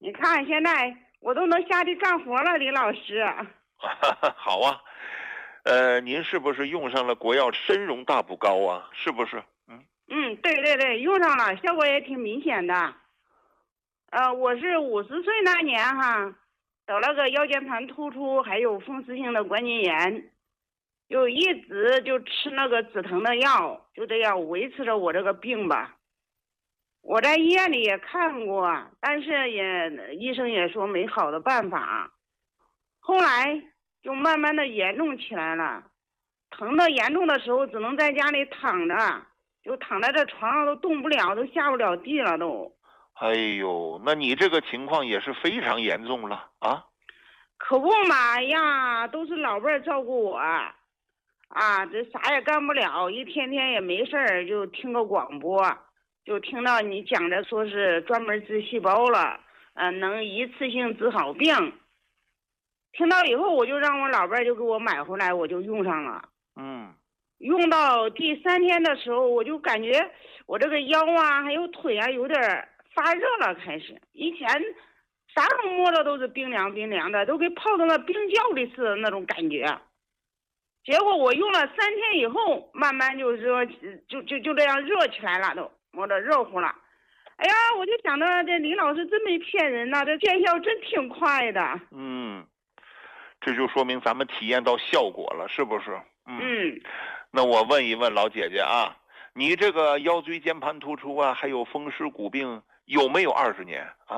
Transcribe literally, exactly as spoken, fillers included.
你看现在我都能下地干活了，李老师。 好啊，呃，您是不是用上了国药参荣大补膏啊？是不是？嗯嗯，对对对，用上了，效果也挺明显的。呃，我是五十岁那年哈，得了个腰间盘突出，还有风湿性的关节炎，就一直就吃那个止疼的药，就这样维持着我这个病吧。我在医院里也看过，但是也医生也说没好的办法。后来就慢慢的严重起来了，疼的严重的时候只能在家里躺着，就躺在这床上都动不了，都下不了地了都。 哎呦，那你这个情况也是非常严重了啊！ 可不嘛，哎呀，都是老辈儿照顾我，啊，这啥也干不了，一天天也没事儿，就听个广播，就听到你讲着说是专门治细胞了，呃，能一次性治好病。听到以后，我就让我老伴儿就给我买回来，我就用上了。 嗯， 用到第三天的时候，我就感觉我这个腰啊，还有腿啊，有点发热了。开始以前啥时候摸着都是冰凉冰凉的，都给泡到那冰窖里似的那种感觉。结果我用了三天以后，慢慢就是说，就就就这样热起来了，都摸着热乎了。哎呀，我就想着这李老师真没骗人呐、这见效真挺快的。 嗯，这就说明咱们体验到效果了，是不是？嗯。 嗯。 那我问一问老姐姐啊，你这个腰椎间盘突出啊，还有风湿骨病有没有二十年啊？